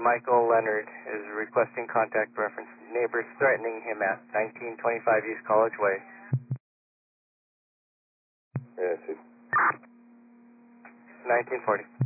Michael Leonard is requesting contact reference. Neighbors threatening him at 1925 East College Way. Yes, 1940.